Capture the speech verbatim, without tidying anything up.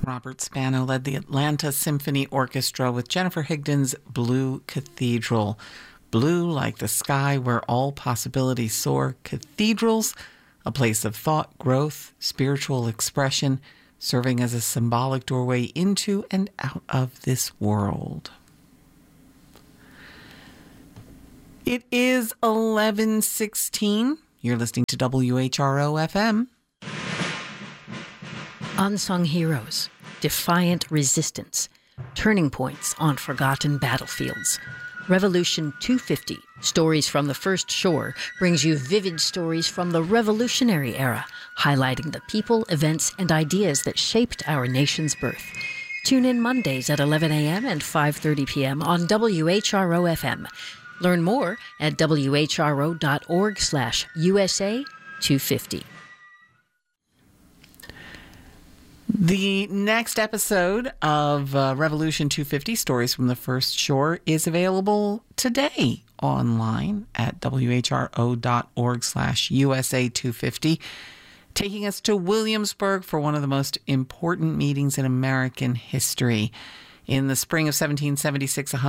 Robert Spano led the Atlanta Symphony Orchestra with Jennifer Higdon's Blue Cathedral. Blue like the sky where all possibilities soar. Cathedrals, a place of thought, growth, spiritual expression, serving as a symbolic doorway into and out of this world. It is eleven sixteen. You're listening to W H R O F M. Unsung heroes, defiant resistance, turning points on forgotten battlefields. Revolution two fifty, Stories from the First Shore, brings you vivid stories from the Revolutionary era, highlighting the people, events, and ideas that shaped our nation's birth. Tune in Mondays at eleven a.m. and five thirty p.m. on W H R O F M. Learn more at W H R O dot org slash U S A two fifty. The next episode of uh, Revolution two fifty, Stories from the First Shore, is available today online at W H R O dot org slash U S A two fifty, taking us to Williamsburg for one of the most important meetings in American history. In the spring of seventeen seventy-six,